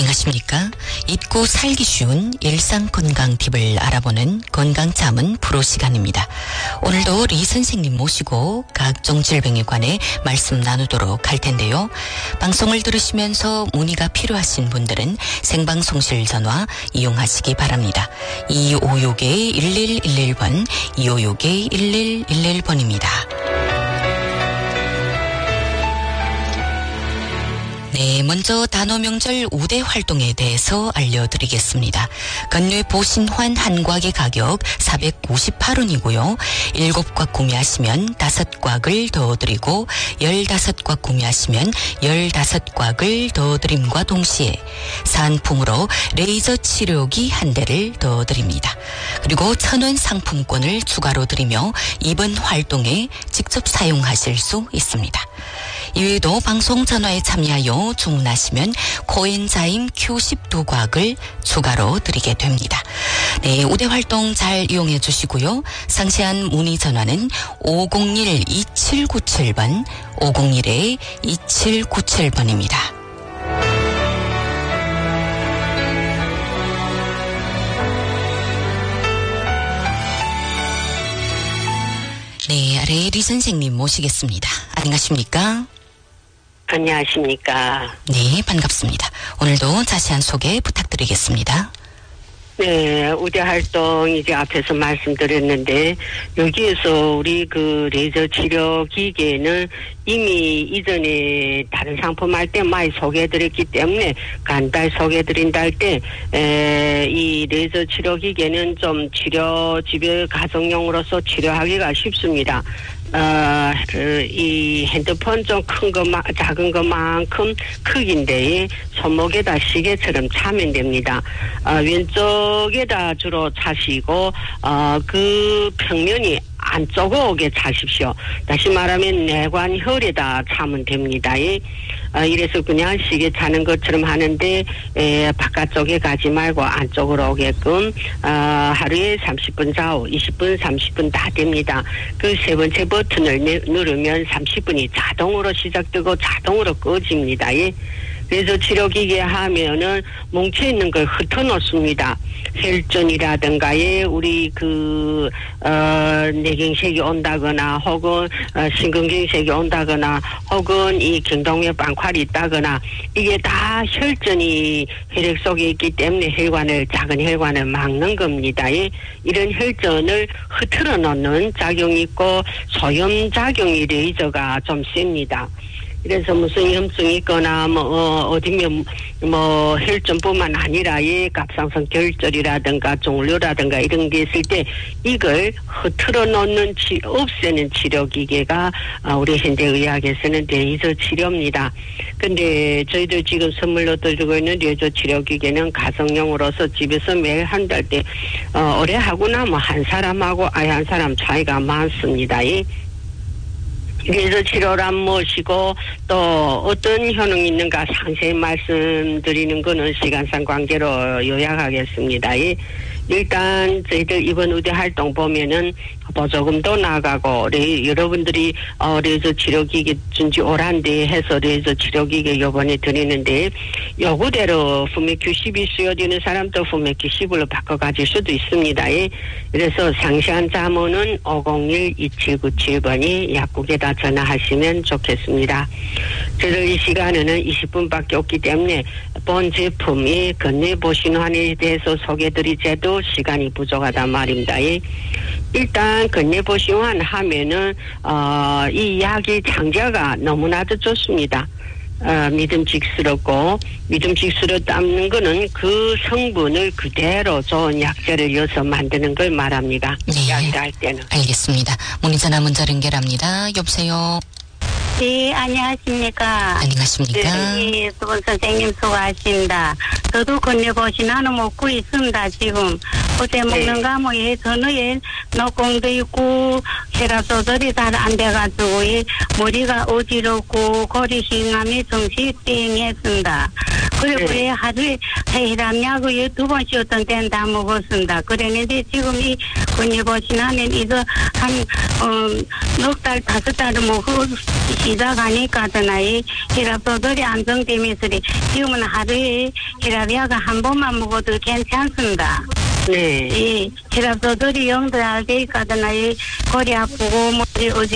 안녕하십니까? 잊고 살기 쉬운 일상 건강 팁을 알아보는 건강자문 프로 시간입니다. 오늘도 리 선생님 모시고 각종 질병에 관해 말씀 나누도록 할 텐데요. 방송을 들으시면서 문의가 필요하신 분들은 생방송실 전화 이용하시기 바랍니다. 2561-1111번, 2561-1111번입니다. 네, 먼저 단오명절 우대 활동에 대해서 알려드리겠습니다. 건뇌 보신환 한 곽의 가격 498원이고요. 7곽 구매하시면 5곽을 더 드리고 15곽 구매하시면 15곽을 더 드림과 동시에 사은품으로 레이저 치료기 한 대를 더 드립니다. 그리고 1,000원 상품권을 추가로 드리며 이번 활동에 직접 사용하실 수 있습니다. 이외에도 방송 전화에 참여하여 주문하시면 코엔자임 Q12곽을 추가로 드리게 됩니다. 네, 우대 활동 잘 이용해 주시고요. 상세한 문의 전화는 501-2797번, 501-2797번입니다. 네, 아래 리 선생님 모시겠습니다. 안녕하십니까? 안녕하십니까? 네, 반갑습니다. 오늘도 자세한 소개 부탁드리겠습니다. 네, 우대 활동 이제 앞에서 말씀드렸는데 여기에서 우리 그 레이저 치료 기계는 이미 이전에 다른 상품 할 때 많이 소개해드렸기 때문에 간단히 소개해드린다 할 때 이 레이저 치료 기계는 좀 집에 가정용으로서 치료하기가 쉽습니다. 이 핸드폰 좀 큰 것만, 작은 것만큼 크기인데, 손목에다 시계처럼 차면 됩니다. 왼쪽에다 주로 차시고, 그 평면이 안쪽으로 오게 차십시오. 다시 말하면 내관혈에다 차면 됩니다. 이래서 그냥 시계 차는 것처럼 하는데 바깥쪽에 가지 말고 안쪽으로 오게끔 하루에 30분 좌우 20분 30분 다 됩니다. 그 세 번째 버튼을 누르면 30분이 자동으로 시작되고 자동으로 꺼집니다. 그래서 치료기계 하면은 뭉쳐있는 걸 흩어놓습니다. 혈전이라든가, 우리 뇌경색이 온다거나, 혹은, 심근경색이 온다거나, 혹은 이 경동맥 빵칼이 있다거나, 이게 다 혈전이 혈액 속에 있기 때문에 작은 혈관을 막는 겁니다. 이런 혈전을 흐트러 놓는 작용이 있고, 소염작용이 레이저가 좀 셉니다. 그래서 무슨 염증이 있거나 어디면 혈전뿐만 아니라 갑상선 결절이라든가 종류라든가 이런 게 있을 때 이걸 흐트러 놓는 없애는 치료 기계가 우리 현대의학에서는 레이저 치료입니다. 근데 저희들 지금 선물로 드리고 있는 레이저 치료 기계는 가정용으로서 집에서 매일 한달 때 오래 하고 나면 한 사람하고 한 사람 차이가 많습니다. 레이저 치료란 무엇이고 또 어떤 효능이 있는가 상세히 말씀드리는 것은 시간상 관계로 요약하겠습니다. 일단 저희들 이번 우대 활동 보면은 보조금도 나가고 여러분들이 레이저 치료기계 준지 오란데 해서 레이저 치료기계 요번에 드리는데 요구대로 품맥 Q10이 수요되는 사람도 품맥 Q10으로 바꿔 가질 수도 있습니다. 그래서 상세한 자문은 501-2797번이 약국에다 전화하시면 좋겠습니다. 저희 이 시간에는 20분밖에 없기 때문에 본 제품이 건뇌보신환에 대해서 소개드리제도 시간이 부족하단 말입니다. 일단 건뇌보신환 하면은 이 약의 창자가 너무나도 좋습니다. 믿음직스럽다는 거는 그 성분을 그대로 좋은 약재를 이어서 만드는 걸 말합니다. 네, 약을 할 때는. 알겠습니다. 문의전화 문자 연결합니다. 여보세요. 네, 안녕하십니까. 안녕하십니까. 네, 두 분 선생님 수고하십니다. 저도 건네보신 하는 먹고 있습니다. 지금 어제 먹는가 뭐에 전후에 노공도 있고 혈압 조절이 잘 안 돼가지고 이 머리가 어지럽고 거리 싱함이 정신이 띵했습니다. 그리고 예. 하루에 혈압약을 2번 씌웠던 데는 다 먹었습니다. 그랬는데 지금 이 건의보시나면 이거 한 넉 달, 5달을 먹고 시작하니까잖아. 이 혈압 조절이 안정되면서 지금은 하루에 혈압약을 한 번만 먹어도 괜찮습니다. 네. 이 혈압 조절이 0도 안 되니까잖아. 이 거리 아프고 머리